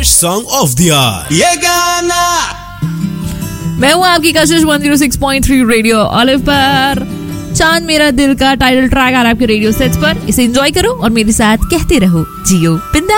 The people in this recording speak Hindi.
Best song of the year. ये गाना मैं हूँ आपकी कशिश 106.3 रेडियो ऑलिव पर। चांद मेरा दिल का टाइटल ट्रैक आ रहा है आपके रेडियो सेट्स पर। इसे एंजॉय करो और मेरे साथ कहते रहो जियो बिंदास।